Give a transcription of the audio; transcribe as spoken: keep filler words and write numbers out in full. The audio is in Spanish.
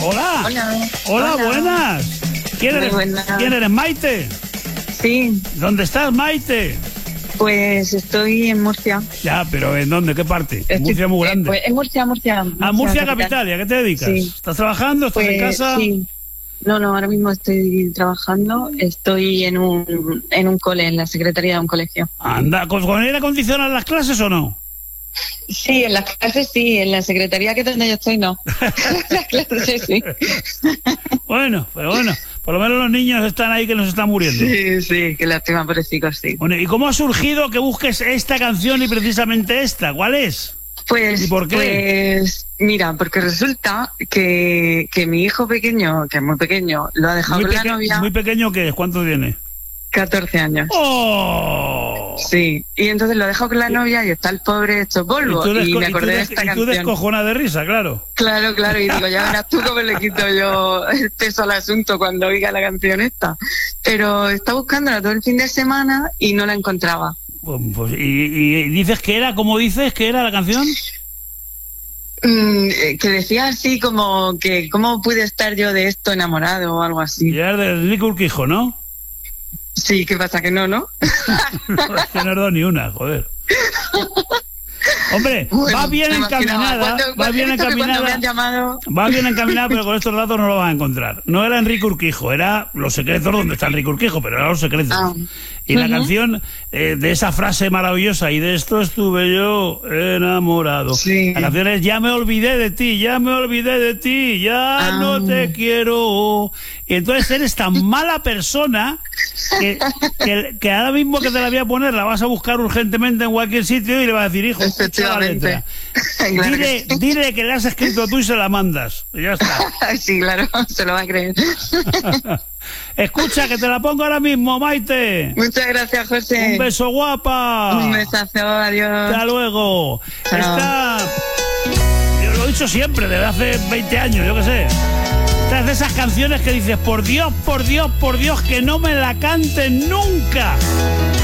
Hola. Hola. Hola, buenas. ¿Quién eres? Buenas. ¿Quién eres, Maite? Sí, ¿Dónde estás, Maite? pues estoy en Murcia. Ya, pero ¿en dónde? ¿Qué parte? Estoy- Murcia muy eh, grande. pues, en Murcia, Murcia. Ah, Murcia capital. ¿Y a qué te dedicas? Sí. ¿Estás trabajando? ¿Estás en Pues, casa? sí. No, no, ahora mismo estoy trabajando. Estoy en un, en un cole, en la secretaría de un colegio. Anda, ¿con, con aire acondicionado las clases o no? Sí, en las clases sí, en la secretaría que es donde yo estoy no. En las clases sí. Bueno, pero bueno, por lo menos los niños están ahí que nos están muriendo. Sí, sí, qué lástima, pobrecicos, sí. Bueno, ¿y cómo ha surgido que busques esta canción y precisamente esta? ¿Cuál es? Pues, ¿Y por qué? pues mira, porque resulta que, que mi hijo pequeño, que es muy pequeño, lo ha dejado Muy, con la peque- novia, muy pequeño, ¿qué es? ¿Cuánto tiene? catorce años. ¡Oh! Sí, y entonces lo he dejado con la novia y está el pobre hecho polvo. Y, desco- me y tú acordé de des- esta y tú canción. descojona de risa, claro. Claro, claro, y digo, ya verás tú cómo le quito yo el peso al asunto cuando oiga la canción esta. Pero está buscándola todo el fin de semana y no la encontraba. Pues, pues, y, y dices que era, ¿cómo dices que era la canción? Mm, eh, que decía así como que cómo pude estar yo de esto enamorado o algo así. Y era de Enrique Urquijo, ¿no? Sí, ¿qué pasa? Que no, ¿no? No, es que no he dado ni una, joder. Hombre, Bueno, va bien me imaginaba. encaminada, Cuando- va cuando- bien he visto que cuando me encaminada. han llamado... Va bien encaminada, pero con estos datos no lo vas a encontrar. No era Enrique Urquijo, era Los Secretos, donde está Enrique Urquijo, pero era Los Secretos. Ah. Y la Ujú. canción eh, de esa frase maravillosa, y de esto estuve yo enamorado. Sí. La canción es Ya me olvidé de ti, ya me olvidé de ti, ya Ah. no te quiero. Y entonces eres tan mala persona que, que, que ahora mismo que te la voy a poner, la vas a buscar urgentemente en cualquier sitio y le vas a decir, hijo, escucha la Efectivamente. letra. Claro que Dile, sí. dile que le has escrito tú y se la mandas. Y ya está. Sí, claro, se lo va a creer. Escucha, que te la pongo ahora mismo, Maite. Muchas gracias, José. Un beso, guapa. Un besazo, adiós. Hasta luego. Chao. Esta, yo lo he dicho siempre, desde hace veinte años, yo qué sé. Esta es de esas canciones que dices, por Dios, por Dios, por Dios, que no me la canten nunca.